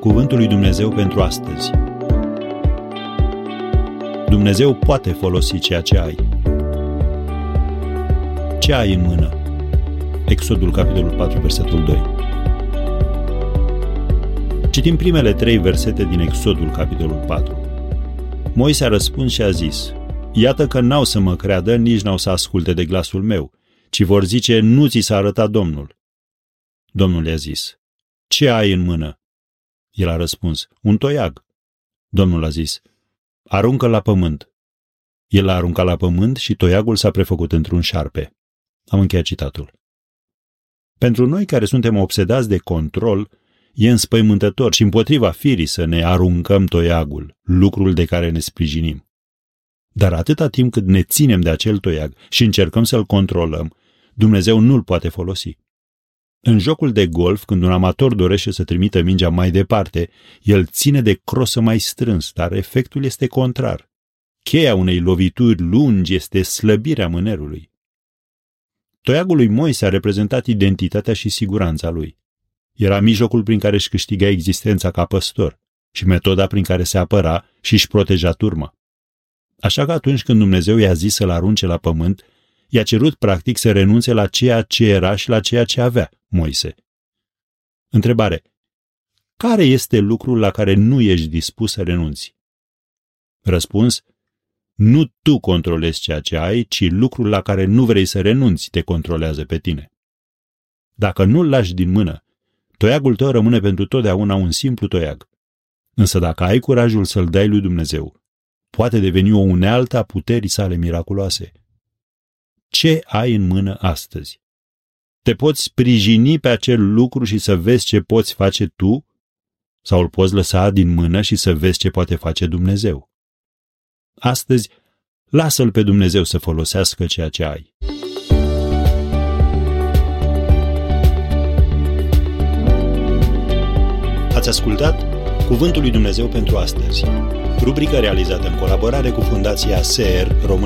Cuvântul lui Dumnezeu pentru astăzi. Dumnezeu poate folosi ceea ce ai. Ce ai în mână? Exodul, capitolul 4, versetul 2. Citim primele 3 versete din Exodul, capitolul 4. Moise a răspuns și a zis: iată că n-au să mă creadă, nici n-au să asculte de glasul meu, ci vor zice: nu ți s-a arătat Domnul. Domnul i-a zis: ce ai în mână? El a răspuns: un toiag. Domnul a zis: aruncă la pământ. El l-a aruncat la pământ și toiagul s-a prefăcut într-un șarpe. Am încheiat citatul. Pentru noi care suntem obsedați de control, e înspăimântător și împotriva firii să ne aruncăm toiagul, lucrul de care ne sprijinim. Dar atâta timp cât ne ținem de acel toiag și încercăm să-l controlăm, Dumnezeu nu-l poate folosi. În jocul de golf, când un amator dorește să trimită mingea mai departe, el ține de crosă mai strâns, dar efectul este contrar. Cheia unei lovituri lungi este slăbirea mânerului. Toiagul lui Moise a reprezentat identitatea și siguranța lui. Era mijlocul prin care își câștiga existența ca păstor și metoda prin care se apăra și își proteja turma. Așa că atunci când Dumnezeu i-a zis să-l arunce la pământ, i-a cerut practic să renunțe la ceea ce era și la ceea ce avea Moise. Întrebare: care este lucrul la care nu ești dispus să renunți? Răspuns: nu tu controlezi ceea ce ai, ci lucrul la care nu vrei să renunți te controlează pe tine. Dacă nu-l lași din mână, toiagul tău rămâne pentru totdeauna un simplu toiag. Însă dacă ai curajul să-l dai lui Dumnezeu, poate deveni o unealtă a puterii sale miraculoase. Ce ai în mână astăzi? Te poți sprijini pe acel lucru și să vezi ce poți face tu? Sau îl poți lăsa din mână și să vezi ce poate face Dumnezeu? Astăzi, lasă-l pe Dumnezeu să folosească ceea ce ai. Ați ascultat Cuvântul lui Dumnezeu pentru astăzi, rubrică realizată în colaborare cu Fundația SER România.